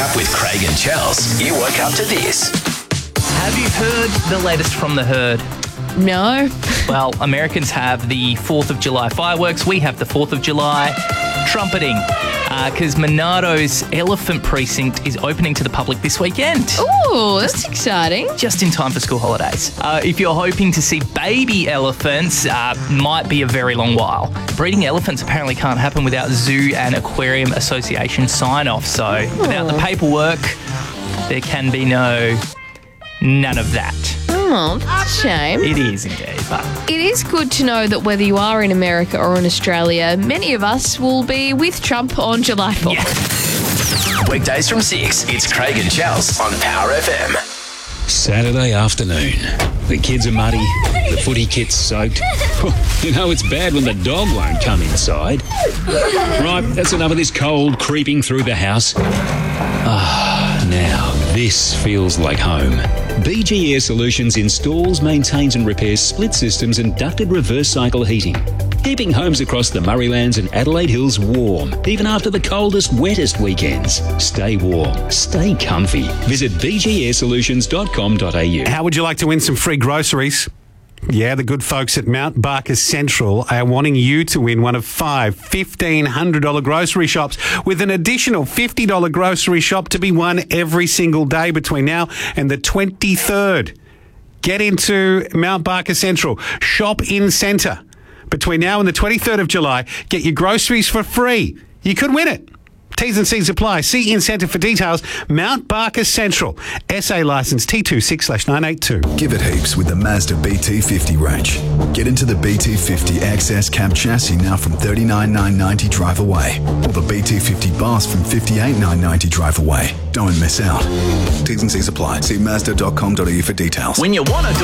Up with Craig and Chels. You woke up to this. Have you heard the latest from the herd? No. Well, Americans have the 4th of July fireworks. We have the 4th of July trumpeting because Monado's Elephant Precinct is opening to the public this weekend. Ooh, that's exciting. Just in time for school holidays. If you're hoping to see baby elephants, might be a very long while. Breeding elephants apparently can't happen without Zoo and Aquarium Association sign-off. So without the paperwork, there can be none of that. Oh, that's a shame. It is indeed, but It is good to know that whether you are in America or in Australia, many of us will be with Trump on July 4th. yeah. Weekdays from 6. It's Craig and Chels on Power FM. Saturday afternoon. The kids are muddy, the footy kit's soaked. You know it's bad when the dog won't come inside. Right, that's enough of this cold creeping through the house. Now this feels like home. BG Air Solutions installs, maintains and repairs split systems and ducted reverse cycle heating, keeping homes across the Murraylands and Adelaide Hills warm, even after the coldest, wettest weekends. Stay warm, stay comfy. Visit bgarsolutions.com.au. How would you like to win some free groceries? Yeah, the good folks at Mount Barker Central are wanting you to win one of 5 $1,500 grocery shops with an additional $50 grocery shop to be won every single day between now and the 23rd. Get into Mount Barker Central. Shop in centre. Between now and the 23rd of July, get your groceries for free. You could win it. T's and C's apply. See incentive for details. Mount Barker Central. SA licence T26/982. Give it heaps with the Mazda BT50 range. Get into the BT50 XS cab chassis now from $39,990 drive away. Or the BT50 Boss from $58,990 drive away. Don't miss out. T's and C's apply. See Mazda.com.au for details. When you want to do